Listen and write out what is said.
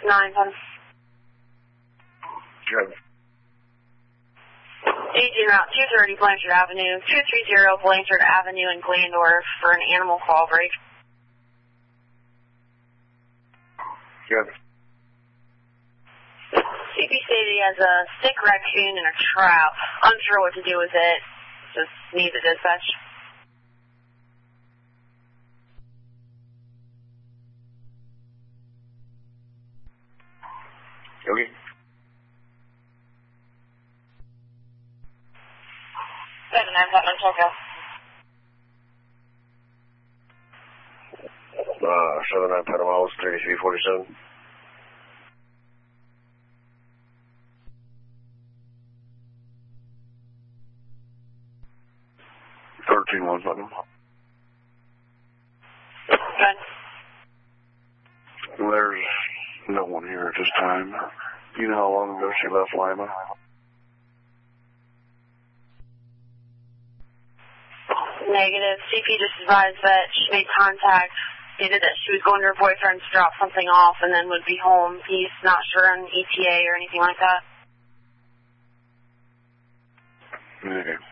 910. Good. Agent Route 230 Blanchard Avenue, 230 Blanchard Avenue in Glandorf for an animal call break. Good. CP stated he has a sick raccoon in a trap. Unsure what to do with it. Just need the dispatch. Okay. Seven, I'm Putnam, Tokyo. 79 Panama was 3347. One Putnam. Good. There's no one here at this time. Do you know how long ago she left Lima? Negative. CP just advised that she made contact, stated that she was going to her boyfriend to drop something off and then would be home. He's not sure on ETA or anything like that. Okay.